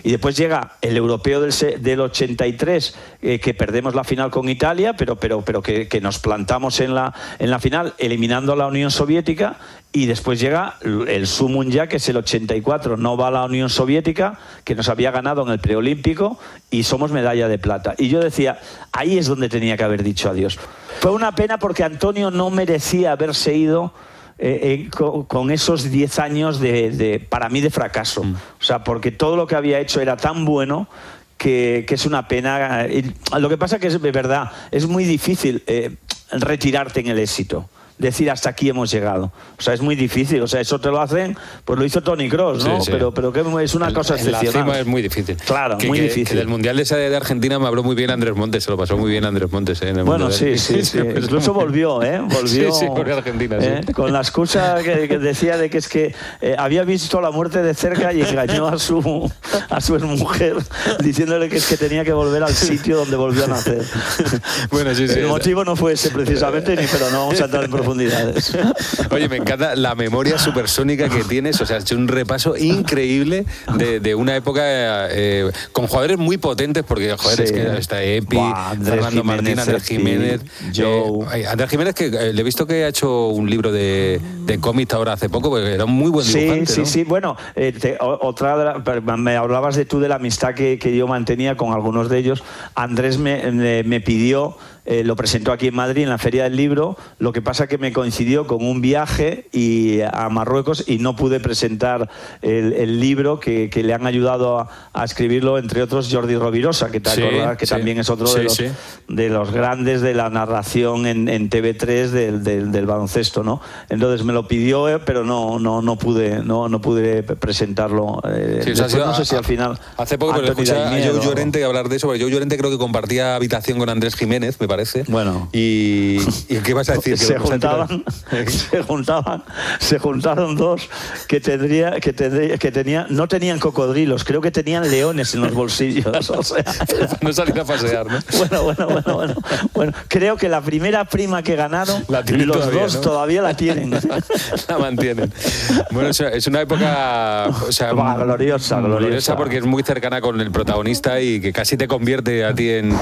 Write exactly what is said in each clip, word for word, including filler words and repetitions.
Y después llega el europeo del, del ochenta y tres, eh, que perdemos la final con Italia, pero, pero, pero que, que nos plantamos en la, en la final eliminando a la Unión Soviética. Y después llega el sumum ya, que es el ochenta y cuatro, no va a la Unión Soviética, que nos había ganado en el preolímpico, y somos medalla de plata. Y yo decía, ahí es donde tenía que haber dicho adiós. Fue una pena porque Antonio no merecía haberse ido eh, eh, con, con esos diez años de, de, para mí, de fracaso. Mm. O sea, porque todo lo que había hecho era tan bueno que, que es una pena. Lo que pasa que es de verdad, es muy difícil eh, retirarte en el éxito. Decir hasta aquí hemos llegado. O sea, es muy difícil. O sea, eso te lo hacen, pues lo hizo Toni Kroos, ¿no? Sí, sí. Pero, pero que es una en, cosa en excepcional. La cima es muy difícil. Claro, que, muy que, difícil. Que del Mundial de, de Argentina me habló muy bien Andrés Montes, se lo pasó muy bien Andrés Montes. ¿eh? En el bueno, mundial. sí, sí, sí. Incluso volvió, ¿eh? Volvió. Sí, sí, volvió a Argentina, sí. ¿eh? Con la excusa que, que decía de que es que eh, había visto la muerte de cerca y engañó a su, a su exmujer diciéndole que es que tenía que volver al sitio donde volvió a nacer. Bueno, sí, sí. El motivo no fue ese precisamente, ni, pero no vamos a entrar en profundidades. Oye, me encanta la memoria supersónica que tienes, o sea, has hecho un repaso increíble de, de una época eh, con jugadores muy potentes, porque, joder, sí. es que está Epi, Buah, Fernando Jiménez, Martín, Andrés Jiménez, Joe. Eh, Andrés Jiménez, que eh, le he visto que ha hecho un libro de, de cómics ahora hace poco, porque era un muy buen dibujante, Sí, sí, ¿no? sí, bueno, eh, te, otra de la, me hablabas de tú de la amistad que, que yo mantenía con algunos de ellos. Andrés me, me, me pidió, eh, lo presentó aquí en Madrid en la Feria del Libro, lo que pasa que me coincidió con un viaje y a Marruecos y no pude presentar el, el libro que, que le han ayudado a, a escribirlo, entre otros Jordi Rovirosa, que te sí, acordás que sí. también es otro sí, de, los, sí. de los grandes de la narración en, en T V tres del, del, del baloncesto, ¿no? Entonces me lo pidió, eh, pero no, no, no pude no, no pude presentarlo. Eh, sí, o sea, no a, sé si al final... Hace poco pero escuché a Joe Llorente hablar de eso, porque Joe Llorente creo que compartía habitación con Andrés Jiménez, me parece. Bueno. Y, ¿y qué vas a decir? Se juntaban, se juntaban, se juntaron dos que tendría, que tendría, que tenía, no tenían cocodrilos, creo que tenían leones en los bolsillos. O sea, no salir a pasear, ¿no? Bueno, bueno, bueno, bueno. Bueno, creo que la primera prima que ganaron, los todavía, dos ¿no? todavía la tienen. La mantienen. Bueno, es una época, o sea, bah, gloriosa, gloriosa, gloriosa, porque es muy cercana con el protagonista y que casi te convierte a ti en,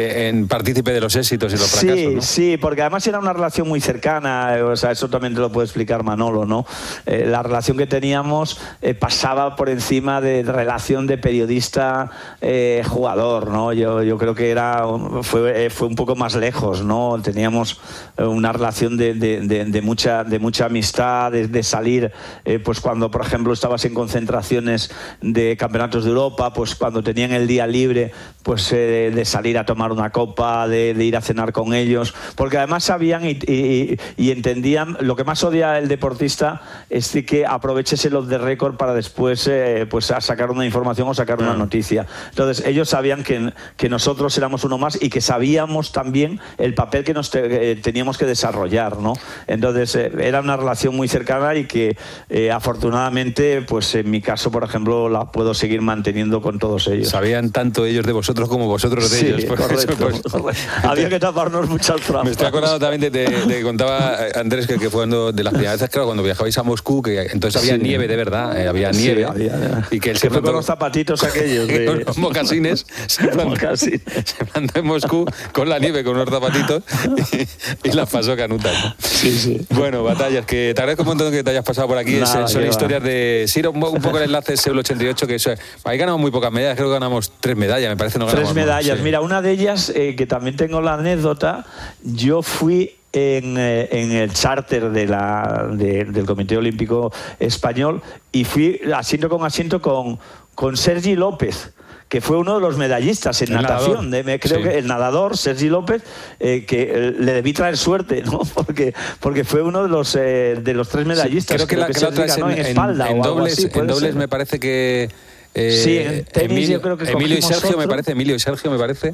en partícipe de los éxitos y los fracasos. Sí, ¿no? sí, porque además era una relación muy cercana, o sea, eso también te lo puede explicar Manolo, ¿no? Eh, la relación que teníamos eh, pasaba por encima de relación de periodista-jugador, eh, ¿no? Yo, yo creo que era fue, fue un poco más lejos, ¿no? Teníamos una relación de, de, de, de, mucha, de mucha amistad, de, de salir, eh, pues cuando, por ejemplo, estabas en concentraciones de campeonatos de Europa, pues cuando tenían el día libre, pues eh, de salir a tomar una copa, de, de ir a cenar con ellos, porque además sabían y, y, y entendían, lo que más odia el deportista es que aproveches el off the record para después eh, pues a sacar una información o sacar una noticia. Entonces ellos sabían que, que nosotros éramos uno más y que sabíamos también el papel que nos te, eh, teníamos que desarrollar, ¿no? Entonces eh, era una relación muy cercana y que eh, afortunadamente, pues en mi caso, por ejemplo, la puedo seguir manteniendo con todos ellos. Sabían tanto ellos de vosotros como vosotros de sí, ellos. Por correcto, eso, pues, correcto. Había que taparnos muchas trampas. Me estoy acordando también de, de, de que contaba Andrés que, que fue cuando, de las primeras veces, claro, cuando viajabais a Moscú, que entonces había sí. nieve de verdad, eh, había nieve. Sí, había, y que él se se fue plantó, con los zapatitos aquellos. De... los mocasines. Se plantó, se plantó en Moscú con la nieve, con unos zapatitos y, y las pasó canutas, ¿no? Sí, sí. Bueno, Batallas, que te agradezco un montón que te hayas pasado por aquí. Nada, son historias va. de... Sí, un, un poco el enlace de Seúl ochenta y ocho, que eso, ahí ganamos muy pocas medallas, creo que ganamos tres medallas, me parece. No ganamos tres medallas. Más, sí. Mira, una de ellas, eh, que también tengo la anécdota, yo fui en, eh, en el charter de la, de, del Comité Olímpico Español y fui asiento con asiento con, con Sergi López, que fue uno de los medallistas en el natación, de, me, creo sí. que el nadador Sergi López, eh, que eh, le debí traer suerte, ¿no? Porque, porque fue uno de los eh, de los tres medallistas. Sí, creo que, creo que la, que la otra es en, en espalda en, en dobles, así, en dobles me parece que eh, sí, en tenis Emilio, yo creo que Emilio y Sergio otro. me parece, Emilio y Sergio me parece.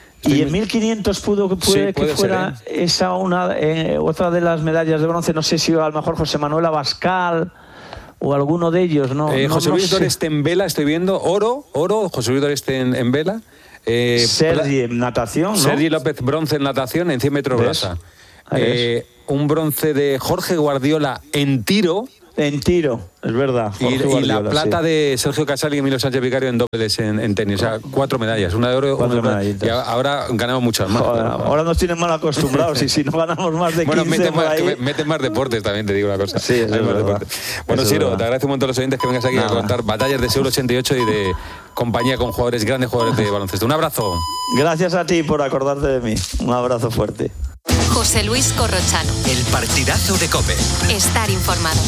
Y en mil quinientos pudo puede sí, puede que fuera ser, ¿eh? esa una eh, otra de las medallas de bronce, no sé si a lo mejor José Manuel Abascal o alguno de ellos, ¿no? Eh, no José Luis no Doreste en vela, estoy viendo, oro, oro, José Luis Doreste en, en vela. Eh, Sergi en natación, ¿no? Sergi López bronce en natación en cien metros brasa. Eh, un bronce de Jorge Guardiola en tiro. En tiro, es verdad. Y, y la plata sí. de Sergio Casal y Emilio Sánchez Vicario en dobles en, en tenis. O sea, cuatro medallas, una de oro, cuatro una de plata. Y ahora ganamos muchas más. Ahora, ahora nos tienen mal acostumbrados y si no ganamos más de quince... Bueno, meten más, ahí... meten más deportes también, te digo una cosa. Sí, es verdad. Bueno, es Siro, verdad. te agradezco un montón a los oyentes que vengas aquí Nada. a contar batallas de Seúl ochenta y ocho y de compañía con jugadores, grandes jugadores de baloncesto. Un abrazo. Gracias a ti por acordarte de mí. Un abrazo fuerte. José Luis Corrochano. El partidazo de COPE. Estar informado.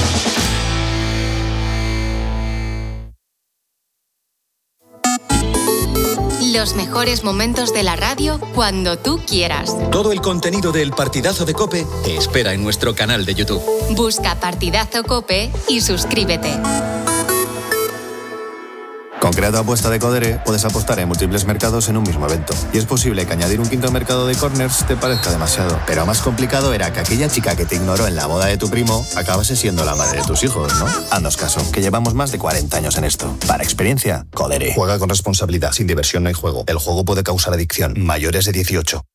Los mejores momentos de la radio cuando tú quieras. Todo el contenido del partidazo de COPE te espera en nuestro canal de YouTube. Busca Partidazo COPE y suscríbete. Con Creato Apuesta de Codere puedes apostar en múltiples mercados en un mismo evento. Y es posible que añadir un quinto mercado de corners te parezca demasiado. Pero más complicado era que aquella chica que te ignoró en la boda de tu primo acabase siendo la madre de tus hijos, ¿no? Haznos caso, que llevamos más de cuarenta años en esto. Para experiencia, Codere. Juega con responsabilidad, sin diversión no hay juego. El juego puede causar adicción. Mayores de dieciocho.